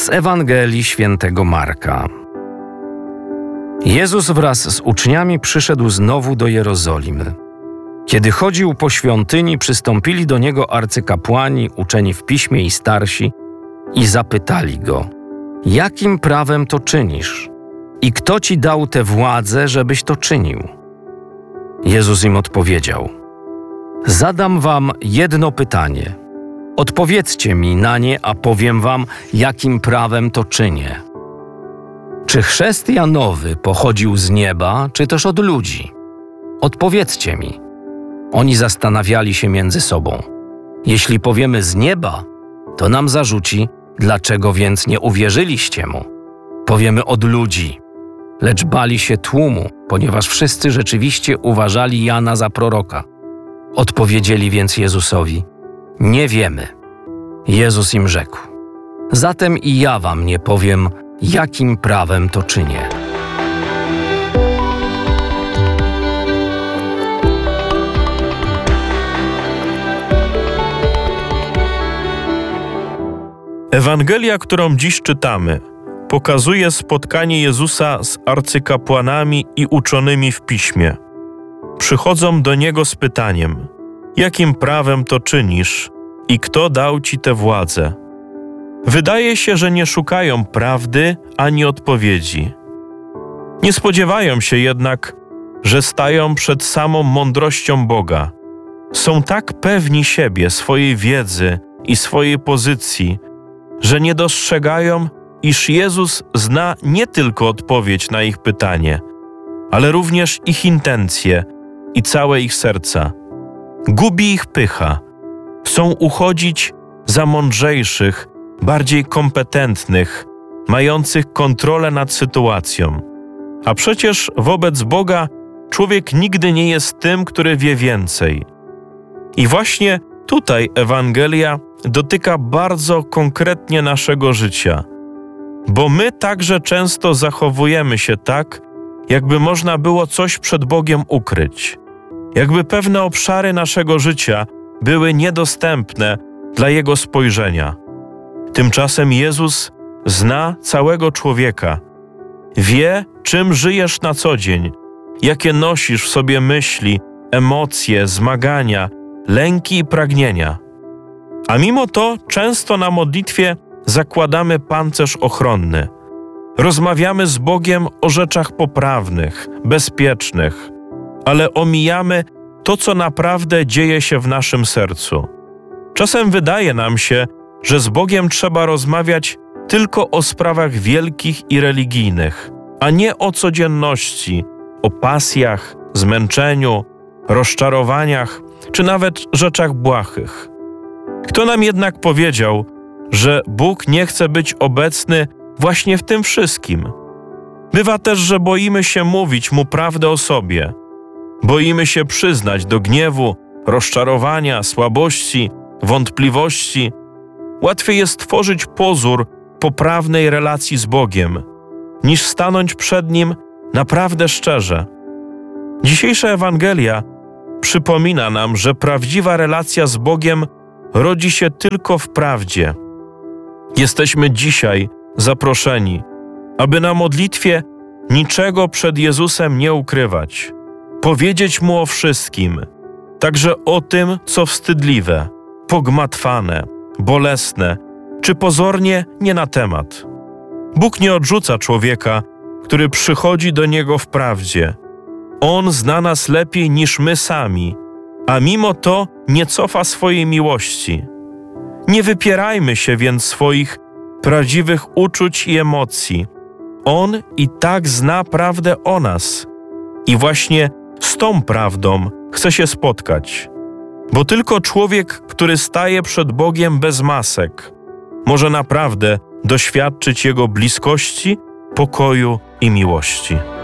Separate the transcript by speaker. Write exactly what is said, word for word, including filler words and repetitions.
Speaker 1: Z Ewangelii Świętego Marka. Jezus wraz z uczniami przyszedł znowu do Jerozolimy. Kiedy chodził po świątyni, przystąpili do Niego arcykapłani, uczeni w piśmie i starsi i zapytali Go: jakim prawem to czynisz? I kto Ci dał tę władzę, żebyś to czynił? Jezus im odpowiedział: zadam wam jedno pytanie. Odpowiedzcie mi na nie, a powiem wam, jakim prawem to czynię. Czy chrzest Janowy pochodził z nieba, czy też od ludzi? Odpowiedzcie mi. Oni zastanawiali się między sobą. Jeśli powiemy z nieba, to nam zarzuci, dlaczego więc nie uwierzyliście mu. Powiemy od ludzi. Lecz bali się tłumu, ponieważ wszyscy rzeczywiście uważali Jana za proroka. Odpowiedzieli więc Jezusowi: nie wiemy. Jezus im rzekł: zatem i ja wam nie powiem, jakim prawem to czynię.
Speaker 2: Ewangelia, którą dziś czytamy, pokazuje spotkanie Jezusa z arcykapłanami i uczonymi w piśmie. Przychodzą do Niego z pytaniem: jakim prawem to czynisz i kto dał Ci tę władzę? Wydaje się, że nie szukają prawdy ani odpowiedzi. Nie spodziewają się jednak, że stają przed samą mądrością Boga. Są tak pewni siebie, swojej wiedzy i swojej pozycji, że nie dostrzegają, iż Jezus zna nie tylko odpowiedź na ich pytanie, ale również ich intencje i całe ich serca. Gubi ich pycha. Chcą uchodzić za mądrzejszych, bardziej kompetentnych, mających kontrolę nad sytuacją. A przecież wobec Boga człowiek nigdy nie jest tym, który wie więcej. I właśnie tutaj Ewangelia dotyka bardzo konkretnie naszego życia, bo my także często zachowujemy się tak, jakby można było coś przed Bogiem ukryć, jakby pewne obszary naszego życia były niedostępne dla Jego spojrzenia. Tymczasem Jezus zna całego człowieka, wie, czym żyjesz na co dzień, jakie nosisz w sobie myśli, emocje, zmagania, lęki i pragnienia. A mimo to często na modlitwie zakładamy pancerz ochronny. Rozmawiamy z Bogiem o rzeczach poprawnych, bezpiecznych, ale omijamy to, co naprawdę dzieje się w naszym sercu. Czasem wydaje nam się, że z Bogiem trzeba rozmawiać tylko o sprawach wielkich i religijnych, a nie o codzienności, o pasjach, zmęczeniu, rozczarowaniach, czy nawet rzeczach błahych. Kto nam jednak powiedział, że Bóg nie chce być obecny właśnie w tym wszystkim? Bywa też, że boimy się mówić Mu prawdę o sobie. Boimy się przyznać do gniewu, rozczarowania, słabości, wątpliwości. Łatwiej jest tworzyć pozór poprawnej relacji z Bogiem, niż stanąć przed Nim naprawdę szczerze. Dzisiejsza Ewangelia przypomina nam, że prawdziwa relacja z Bogiem rodzi się tylko w prawdzie. Jesteśmy dzisiaj zaproszeni, aby na modlitwie niczego przed Jezusem nie ukrywać, powiedzieć Mu o wszystkim, także o tym, co wstydliwe, pogmatwane, bolesne, czy pozornie nie na temat. Bóg nie odrzuca człowieka, który przychodzi do Niego w prawdzie. On zna nas lepiej niż my sami, a mimo to nie cofa swojej miłości. Nie wypierajmy się więc swoich prawdziwych uczuć i emocji. On i tak zna prawdę o nas. I właśnie z tą prawdą chce się spotkać. Bo tylko człowiek, który staje przed Bogiem bez masek, może naprawdę doświadczyć Jego bliskości, pokoju i miłości.